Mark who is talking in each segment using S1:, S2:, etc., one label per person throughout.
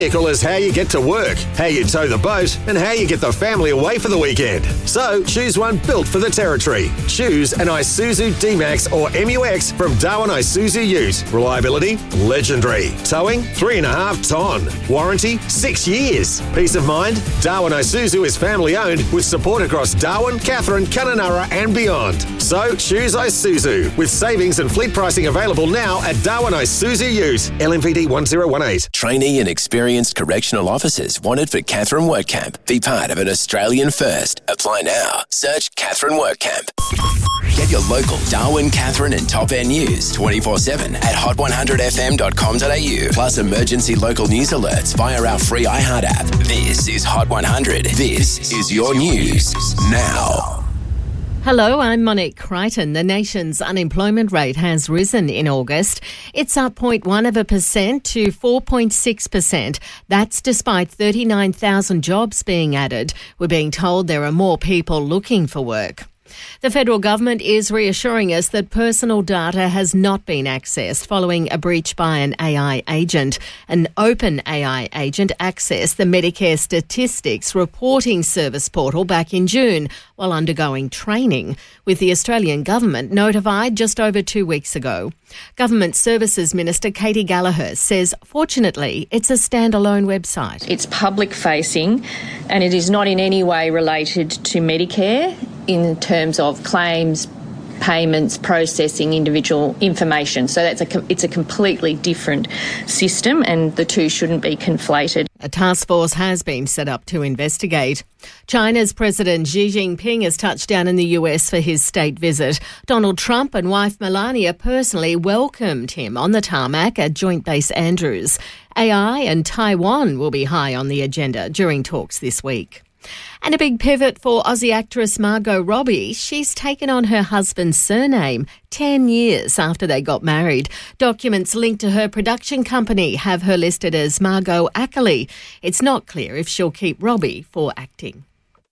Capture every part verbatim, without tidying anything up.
S1: Vehicle is how you get to work, how you tow the boat, and how you get the family away for the weekend. So choose one built for the territory. Choose an Isuzu D-Max or M U X from Darwin Isuzu Ute. Reliability, legendary. Towing, three and a half ton. Warranty, six years. Peace of mind, Darwin Isuzu is family owned with support across Darwin, Katherine, Kununurra and beyond. So choose Isuzu with savings and fleet pricing available now at Darwin Isuzu Ute. L M V D one zero one eight.
S2: Trainee and experienced correctional officers wanted for Katherine WorkCamp. Be part of an Australian first. Apply now. Search Katherine WorkCamp. Get your local Darwin, Katherine and Top End news twenty-four seven at hot one hundred f m dot com dot a u. Plus emergency local news alerts via our free iHeart app. This is Hot one hundred. This is your news now.
S3: Hello, I'm Monique Crichton. The nation's unemployment rate has risen in August. It's up zero point one of a percent to four point six percent. That's despite thirty-nine thousand jobs being added. We're being told there are more people looking for work. The federal government is reassuring us that personal data has not been accessed following a breach by an A I agent. An open A I agent accessed the Medicare Statistics Reporting Service portal back in June while undergoing training, with the Australian government notified just over two weeks ago. Government Services Minister Katie Gallagher says, fortunately, it's a standalone website.
S4: It's public-facing and it is not in any way related to Medicare in terms of claims, payments, processing individual information. So that's a, it's a completely different system and the two shouldn't be conflated.
S3: A task force has been set up to investigate. China's President Xi Jinping has touched down in the U S for his state visit. Donald Trump and wife Melania personally welcomed him on the tarmac at Joint Base Andrews. A I and Taiwan will be high on the agenda during talks this week. And a big pivot for Aussie actress Margot Robbie. She's taken on her husband's surname ten years after they got married. Documents linked to her production company have her listed as Margot Ackley. It's not clear if she'll keep Robbie for acting.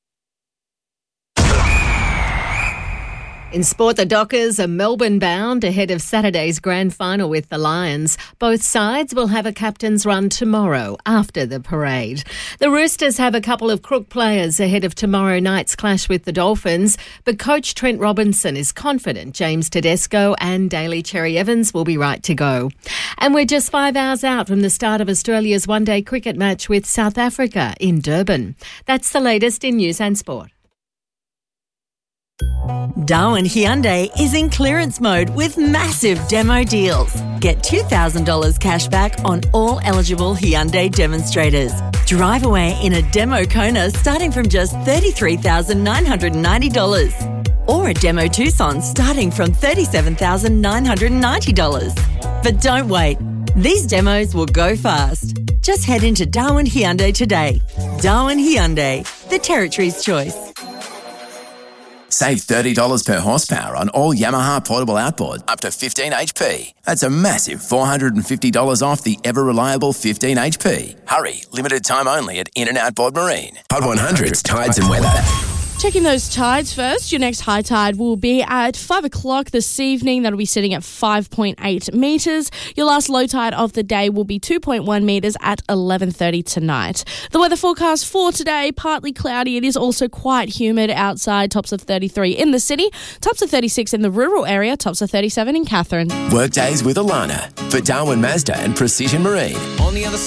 S3: In sport, the Dockers are Melbourne-bound ahead of Saturday's grand final with the Lions. Both sides will have a captain's run tomorrow after the parade. The Roosters have a couple of crook players ahead of tomorrow night's clash with the Dolphins, but coach Trent Robinson is confident James Tedesco and Daly Cherry-Evans will be right to go. And we're just five hours out from the start of Australia's one-day cricket match with South Africa in Durban. That's the latest in news and sport.
S5: Darwin Hyundai is in clearance mode with massive demo deals. Get two thousand dollars cash back on all eligible Hyundai demonstrators. Drive away in a demo Kona starting from just thirty-three thousand nine hundred ninety dollars. Or a demo Tucson starting from thirty-seven thousand nine hundred ninety dollars. But don't wait. These demos will go fast. Just head into Darwin Hyundai today. Darwin Hyundai, the territory's choice.
S2: Save thirty dollars per horsepower on all Yamaha portable outboards up to fifteen H P. That's a massive four hundred fifty dollars off the ever-reliable fifteen H P. Hurry, limited time only at In and Outboard Marine. Hot one hundred's Tides and Weather.
S6: Checking those tides first. Your next high tide will be at five o'clock this evening. That'll be sitting at five point eight metres. Your last low tide of the day will be two point one metres at eleven thirty tonight. The weather forecast for today, partly cloudy. It is also quite humid outside. Tops of thirty-three in the city. Tops of thirty-six in the rural area. Tops of thirty-seven in Katherine.
S2: Workdays with Alana for Darwin Mazda and Precision Marine.
S7: On the other side.